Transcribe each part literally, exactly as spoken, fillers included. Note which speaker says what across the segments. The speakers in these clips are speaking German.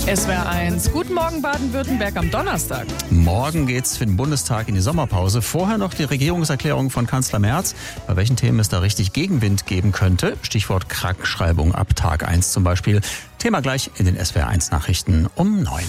Speaker 1: S W R eins. Guten Morgen Baden-Württemberg am Donnerstag.
Speaker 2: Morgen geht's für den Bundestag in die Sommerpause. Vorher noch die Regierungserklärung von Kanzler Merz, bei welchen Themen es da richtig Gegenwind geben könnte. Stichwort Krankschreibung ab Tag eins zum Beispiel. Thema gleich in den S W R eins Nachrichten um neun.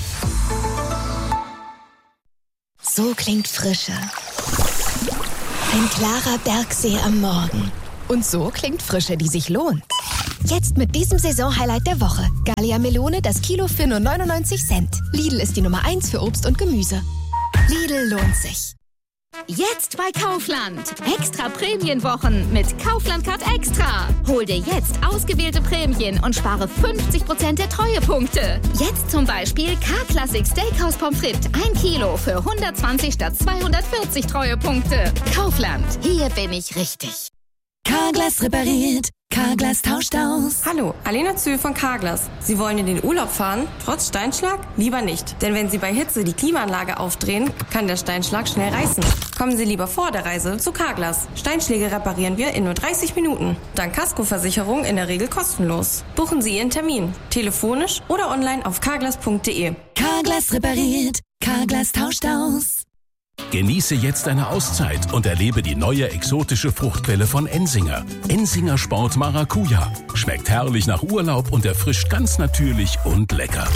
Speaker 3: So klingt Frische. Ein klarer Bergsee am Morgen. Und so klingt Frische, die sich lohnt. Jetzt mit diesem Saisonhighlight der Woche. Gallia Melone, das Kilo für nur neunundneunzig Cent. Lidl ist die Nummer eins für Obst und Gemüse. Lidl lohnt sich.
Speaker 4: Jetzt bei Kaufland. Extra Prämienwochen mit Kaufland Card Extra. Hol dir jetzt ausgewählte Prämien und spare fünfzig Prozent der Treuepunkte. Jetzt zum Beispiel K-Classic Steakhouse Pommes frites. ein Kilo für hundertzwanzig statt zweihundertvierzig Treuepunkte. Kaufland. Hier bin ich richtig.
Speaker 3: Carglass repariert. Carglass tauscht aus.
Speaker 5: Hallo, Alena Zühl von Carglass. Sie wollen in den Urlaub fahren? Trotz Steinschlag? Lieber nicht. Denn wenn Sie bei Hitze die Klimaanlage aufdrehen, kann der Steinschlag schnell reißen. Kommen Sie lieber vor der Reise zu Carglass. Steinschläge reparieren wir in nur dreißig Minuten. Dank Kaskoversicherung in der Regel kostenlos. Buchen Sie Ihren Termin. Telefonisch oder online auf carglass punkt de.
Speaker 3: Carglass repariert. Carglass tauscht aus.
Speaker 6: Genieße jetzt eine Auszeit und erlebe die neue exotische Fruchtquelle von Ensinger. Ensinger Sport Maracuja. Schmeckt herrlich nach Urlaub und erfrischt ganz natürlich und lecker.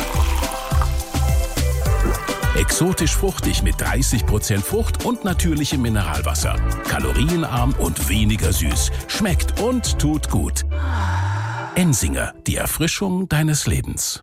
Speaker 6: Exotisch fruchtig mit dreißig Prozent Frucht und natürlichem Mineralwasser. Kalorienarm und weniger süß. Schmeckt und tut gut. Ensinger, die Erfrischung deines Lebens.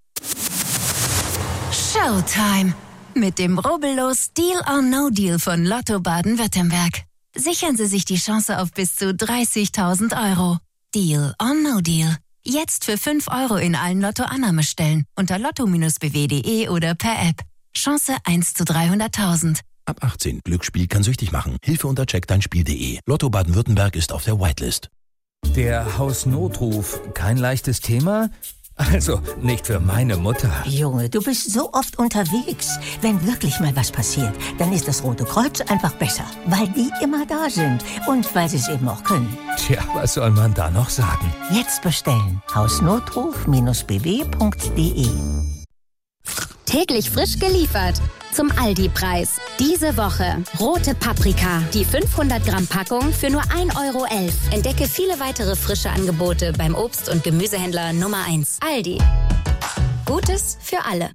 Speaker 3: Showtime. Mit dem rubbellos Deal or No Deal von Lotto Baden-Württemberg. Sichern Sie sich die Chance auf bis zu dreißigtausend Euro. Deal or No Deal. Jetzt für fünf Euro in allen Lotto-Annahmestellen unter lotto Bindestrich b w punkt de oder per App. Chance eins zu dreihunderttausend.
Speaker 7: Ab achtzehn. Glücksspiel kann süchtig machen. Hilfe unter check dein spiel punkt de. Lotto Baden-Württemberg ist auf der Whitelist.
Speaker 8: Der Hausnotruf. Kein leichtes Thema? Also, nicht für meine Mutter.
Speaker 9: Junge, du bist so oft unterwegs. Wenn wirklich mal was passiert, dann ist das Rote Kreuz einfach besser. Weil die immer da sind. Und weil sie es eben auch können.
Speaker 8: Tja, was soll man da noch sagen?
Speaker 9: Jetzt bestellen. hausnotruf Bindestrich b w punkt de.
Speaker 4: Täglich frisch geliefert. Zum Aldi-Preis. Diese Woche rote Paprika. Die fünfhundert Gramm Packung für nur ein Euro elf. Entdecke viele weitere frische Angebote beim Obst- und Gemüsehändler Nummer eins. Aldi. Gutes für alle.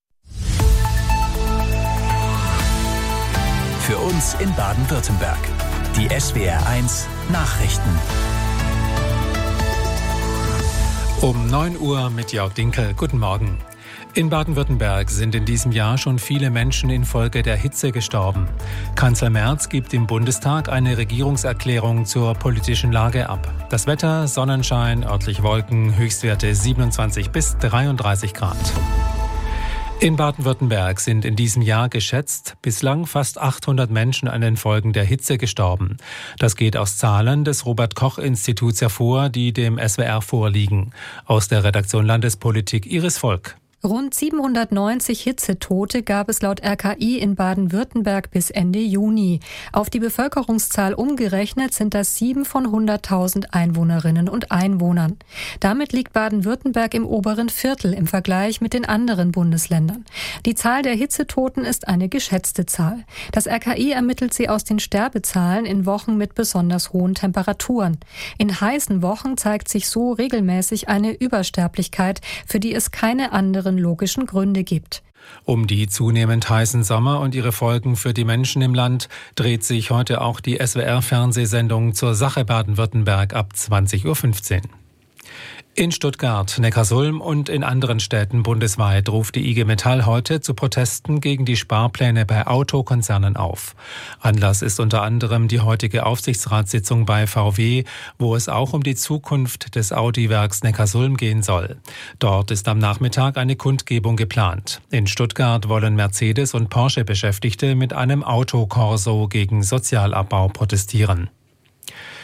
Speaker 6: Für uns in Baden-Württemberg. Die S W R eins Nachrichten.
Speaker 10: Um neun Uhr mit Jörg Dinkel. Guten Morgen. In Baden-Württemberg sind in diesem Jahr schon viele Menschen infolge der Hitze gestorben. Kanzler Merz gibt im Bundestag eine Regierungserklärung zur politischen Lage ab. Das Wetter, Sonnenschein, örtlich Wolken, Höchstwerte siebenundzwanzig bis dreiunddreißig Grad. In Baden-Württemberg sind in diesem Jahr geschätzt bislang fast achthundert Menschen an den Folgen der Hitze gestorben. Das geht aus Zahlen des Robert-Koch-Instituts hervor, die dem S W R vorliegen. Aus der Redaktion Landespolitik Iris Volk.
Speaker 11: Rund siebenhundertneunzig Hitzetote gab es laut R K I in Baden-Württemberg bis Ende Juni. Auf die Bevölkerungszahl umgerechnet sind das sieben von hunderttausend Einwohnerinnen und Einwohnern. Damit liegt Baden-Württemberg im oberen Viertel im Vergleich mit den anderen Bundesländern. Die Zahl der Hitzetoten ist eine geschätzte Zahl. Das R K I ermittelt sie aus den Sterbezahlen in Wochen mit besonders hohen Temperaturen. In heißen Wochen zeigt sich so regelmäßig eine Übersterblichkeit, für die es keine anderen logischen Gründe gibt.
Speaker 10: Um die zunehmend heißen Sommer und ihre Folgen für die Menschen im Land dreht sich heute auch die S W R-Fernsehsendung zur Sache Baden-Württemberg ab zwanzig Uhr fünfzehn. In Stuttgart, Neckarsulm und in anderen Städten bundesweit ruft die I G Metall heute zu Protesten gegen die Sparpläne bei Autokonzernen auf. Anlass ist unter anderem die heutige Aufsichtsratssitzung bei V W, wo es auch um die Zukunft des Audi-Werks Neckarsulm gehen soll. Dort ist am Nachmittag eine Kundgebung geplant. In Stuttgart wollen Mercedes- und Porsche-Beschäftigte mit einem Autokorso gegen Sozialabbau protestieren.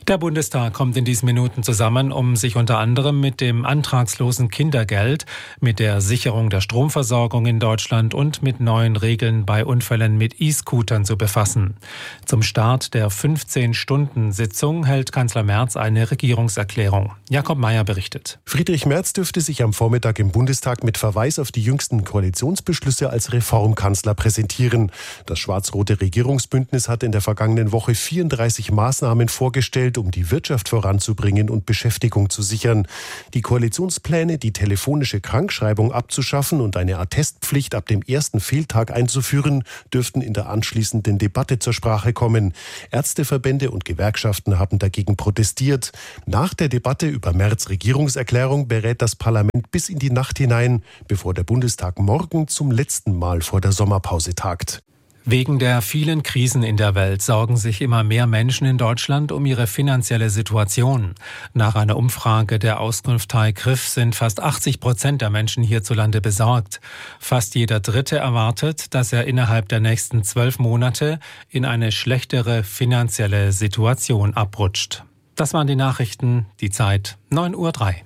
Speaker 10: Der Bundestag kommt in diesen Minuten zusammen, um sich unter anderem mit dem antragslosen Kindergeld, mit der Sicherung der Stromversorgung in Deutschland und mit neuen Regeln bei Unfällen mit E-Scootern zu befassen. Zum Start der fünfzehn-Stunden-Sitzung hält Kanzler Merz eine Regierungserklärung. Jakob Mayer berichtet.
Speaker 12: Friedrich Merz dürfte sich am Vormittag im Bundestag mit Verweis auf die jüngsten Koalitionsbeschlüsse als Reformkanzler präsentieren. Das schwarz-rote Regierungsbündnis hat in der vergangenen Woche vierunddreißig Maßnahmen vorgestellt, um die Wirtschaft voranzubringen und Beschäftigung zu sichern. Die Koalitionspläne, die telefonische Krankschreibung abzuschaffen und eine Attestpflicht ab dem ersten Fehltag einzuführen, dürften in der anschließenden Debatte zur Sprache kommen. Ärzteverbände und Gewerkschaften haben dagegen protestiert. Nach der Debatte über Merz' Regierungserklärung berät das Parlament bis in die Nacht hinein, bevor der Bundestag morgen zum letzten Mal vor der Sommerpause tagt.
Speaker 10: Wegen der vielen Krisen in der Welt sorgen sich immer mehr Menschen in Deutschland um ihre finanzielle Situation. Nach einer Umfrage der Auskunftei Griff sind fast achtzig Prozent der Menschen hierzulande besorgt. Fast jeder Dritte erwartet, dass er innerhalb der nächsten zwölf Monate in eine schlechtere finanzielle Situation abrutscht. Das waren die Nachrichten, die Zeit neun Uhr drei.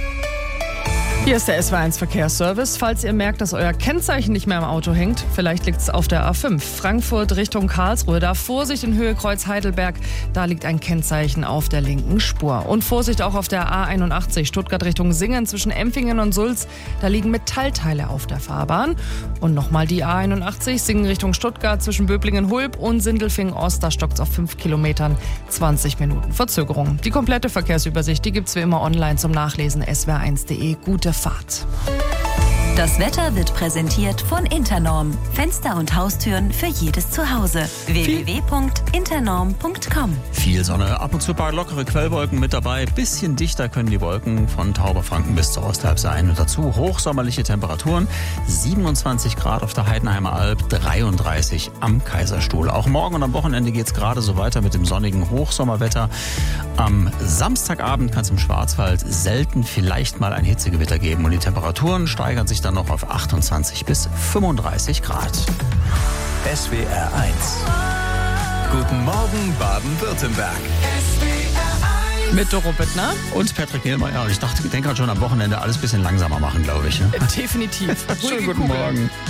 Speaker 1: Hier ist der S W eins Verkehrsservice. Falls ihr merkt, dass euer Kennzeichen nicht mehr im Auto hängt, vielleicht liegt es auf der A fünf. Frankfurt Richtung Karlsruhe. Da Vorsicht in Höhe Kreuz Heidelberg. Da liegt ein Kennzeichen auf der linken Spur. Und Vorsicht auch auf der A einundachtzig. Stuttgart Richtung Singen zwischen Empfingen und Sulz. Da liegen Metallteile auf der Fahrbahn. Und nochmal die A einundachtzig. Singen Richtung Stuttgart zwischen Böblingen-Hulb und Sindelfingen-Ost. Da stockt es auf fünf Kilometern. zwanzig Minuten Verzögerung. Die komplette Verkehrsübersicht, die gibt's wie immer online zum Nachlesen. S W R eins punkt de. Gute Fahrt.
Speaker 3: Das Wetter wird präsentiert von Internorm. Fenster und Haustüren für jedes Zuhause. w w w punkt internorm punkt com.
Speaker 2: Viel Sonne, ab und zu ein paar lockere Quellwolken mit dabei. Bisschen dichter können die Wolken von Tauberfranken bis zur Ostalb sein. Und dazu hochsommerliche Temperaturen. siebenundzwanzig Grad auf der Heidenheimer Alb, dreiunddreißig am Kaiserstuhl. Auch morgen und am Wochenende geht es gerade so weiter mit dem sonnigen Hochsommerwetter. Am Samstagabend kann es im Schwarzwald selten vielleicht mal ein Hitzegewitter geben. Und die Temperaturen steigern sich dann noch auf achtundzwanzig bis fünfunddreißig Grad.
Speaker 13: S W R eins. Guten Morgen Baden-Württemberg.
Speaker 1: Mit Doro Bittner
Speaker 2: und Patrick Niehlmeier. Ich dachte, ich denke halt schon am Wochenende alles ein bisschen langsamer machen, glaube ich. Ne?
Speaker 1: Definitiv.
Speaker 2: Schönen guten Morgen.